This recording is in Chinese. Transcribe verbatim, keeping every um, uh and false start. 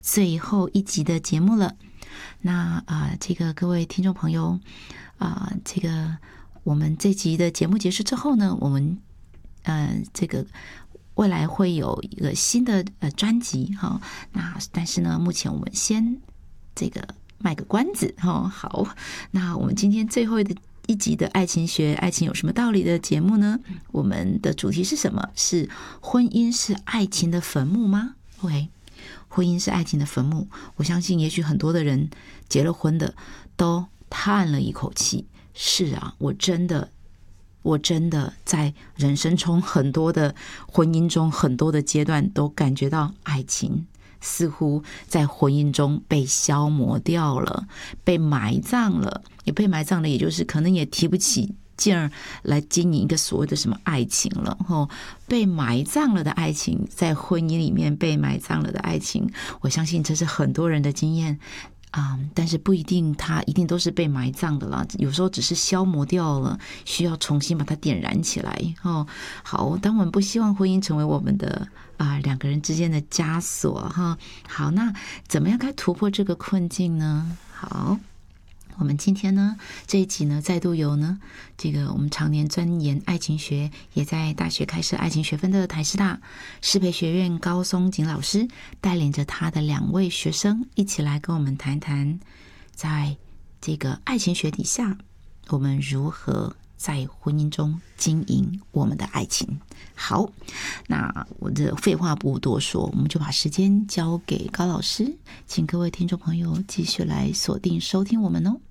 最后一集的节目了。那啊、呃，这个各位听众朋友啊、呃，这个我们这集的节目结束之后呢，我们呃这个未来会有一个新的呃专辑哈、哦。那但是呢，目前我们先这个卖个关子哈、哦。好，那我们今天最后的一集的爱情学爱情有什么道理的节目呢，我们的主题是什么？是婚姻是爱情的坟墓吗？ OK， 婚姻是爱情的坟墓，我相信也许很多的人结了婚的都叹了一口气，是啊，我真的我真的在人生中很多的婚姻中很多的阶段都感觉到爱情似乎在婚姻中被消磨掉了，被埋葬了，也被埋葬了，也就是可能也提不起劲儿来经营一个所谓的什么爱情了、哦、被埋葬了的爱情，在婚姻里面被埋葬了的爱情，我相信这是很多人的经验啊、嗯，但是不一定它一定都是被埋葬的啦，有时候只是消磨掉了，需要重新把它点燃起来、哦、好，当我们不希望婚姻成为我们的啊、呃、两个人之间的枷锁哈。好，那怎么样该突破这个困境呢？好，我们今天呢这一集呢，再度由呢这个我们常年钻研爱情学，也在大学开设爱情学分的台师大师培学院高松景老师带领着他的两位学生一起来跟我们谈谈，在这个爱情学底下我们如何在婚姻中经营我们的爱情。好，那我的废话不多说，我们就把时间交给高老师，请各位听众朋友继续来锁定收听我们哦。